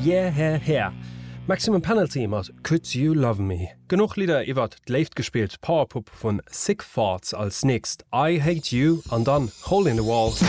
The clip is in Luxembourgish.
Yeah, Hair, Hair. Maximum Penalty mat Could You Love Me. Genug Lieder iwwer d'Läft gespielt Powerpup vun Sick Farts als nächst I Hate You an dann Hole in the Wall.